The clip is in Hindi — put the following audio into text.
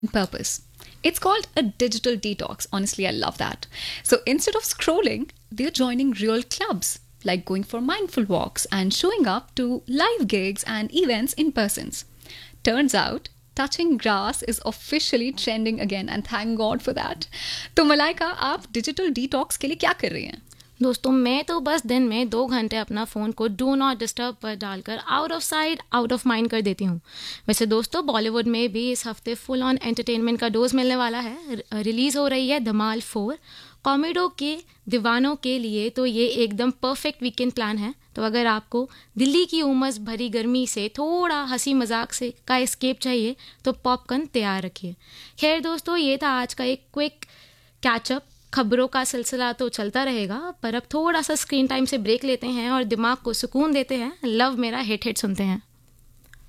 purpose. It's called a digital detox. Honestly, I love that. So instead of scrolling, they're joining real clubs, like going for mindful walks and showing up to live gigs and events in persons. Turns out, touching grass is officially trending again and thank God for that. तो मलाइका आप डिजिटल डिटॉक्स के लिए क्या कर रही हैं? दोस्तों मैं तो बस दिन में 2 घंटे अपना फ़ोन को डू नॉट डिस्टर्ब पर डालकर out of sight out of mind कर देती हूँ। वैसे दोस्तों बॉलीवुड में भी इस हफ्ते फुल ऑन एंटरटेनमेंट का डोज मिलने वाला है। रिलीज़ हो रही है धमाल 4। कॉमेडो के दीवानों के लिए तो ये एकदम परफेक्ट वीकेंड प्लान है। तो अगर आपको दिल्ली की उमस भरी गर्मी से थोड़ा हंसी मजाक से का एस्केप चाहिए तो पॉपकॉर्न तैयार रखिए। खैर दोस्तों ये था आज का एक क्विक कैचअप। खबरों का सिलसिला तो चलता रहेगा पर अब थोड़ा सा स्क्रीन टाइम से ब्रेक लेते हैं और दिमाग को सुकून देते हैं। लव मेरा हिट हिट सुनते हैं।